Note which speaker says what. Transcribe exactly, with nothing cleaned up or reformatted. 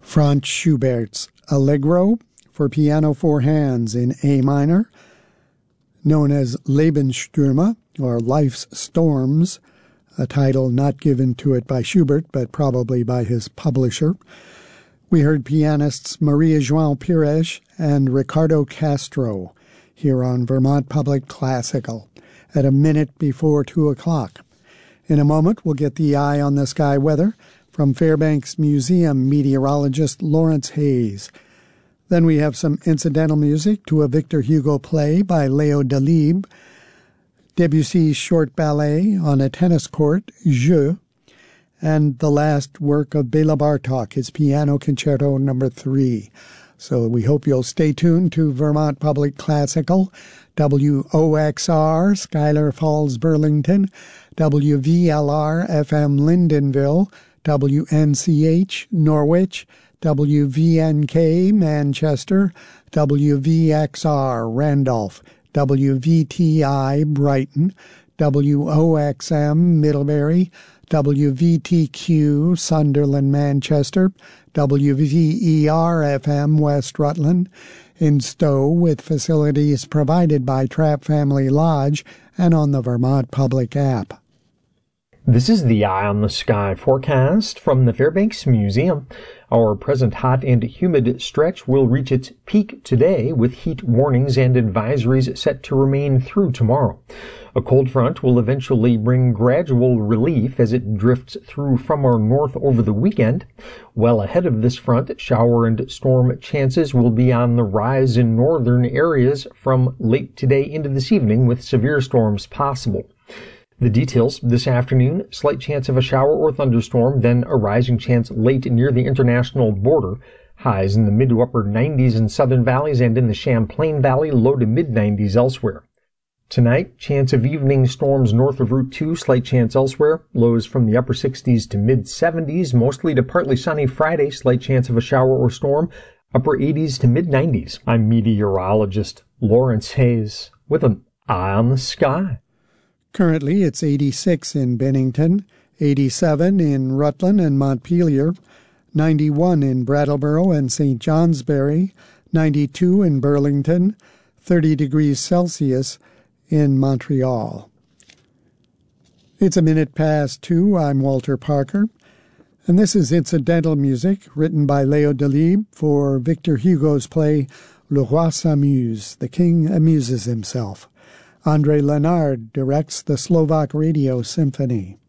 Speaker 1: Franz Schubert's Allegro for piano four hands in A minor, known as Lebensstürme, or Life's Storms, a title not given to it by Schubert, but probably by his publisher. We heard pianists Maria João Pires and Ricardo Castro here on Vermont Public Classical at a minute before two o'clock. In a moment, we'll get the eye on the sky weather from Fairbanks Museum meteorologist Lawrence Hayes. Then we have some incidental music to a Victor Hugo play by Leo Delibes, Debussy's short ballet on a tennis court, Jeux, and the last work of Bela Bartok, his Piano Concerto number three. So we hope you'll stay tuned to Vermont Public Classical, W O X R, Schuyler Falls, Burlington, W V L R F M Lyndonville, W N C H Norwich, W V N K Manchester, W V X R Randolph, W V T I Brighton, W O X M Middlebury, W V T Q Sunderland Manchester, W V E R F M West Rutland, in Stowe with facilities provided by Trapp Family Lodge and on the Vermont Public app.
Speaker 2: This is the Eye on the Sky forecast from the Fairbanks Museum. Our present hot and humid stretch will reach its peak today with heat warnings and advisories set to remain through tomorrow. A cold front will eventually bring gradual relief as it drifts through from our north over the weekend. Well ahead of this front, shower and storm chances will be on the rise in northern areas from late today into this evening, with severe storms possible. The details this afternoon: slight chance of a shower or thunderstorm, then a rising chance late near the international border. Highs in the mid to upper nineties in southern valleys and in the Champlain Valley, low to mid nineties elsewhere. Tonight, chance of evening storms north of Route two, slight chance elsewhere. Lows from the upper sixties to mid seventies, mostly to partly sunny Friday, slight chance of a shower or storm. Upper eighties to mid nineties. I'm meteorologist Lawrence Hayes with an eye on the sky.
Speaker 1: Currently, it's eighty-six in Bennington, eighty-seven in Rutland and Montpelier, ninety-one in Brattleboro and Saint Johnsbury, ninety-two in Burlington, thirty degrees Celsius in Montreal. It's a minute past two. I'm Walter Parker, and this is incidental music written by Leo Delibes for Victor Hugo's play Le Roi s'amuse, The King Amuses Himself. André Lenard directs the Slovak Radio Symphony.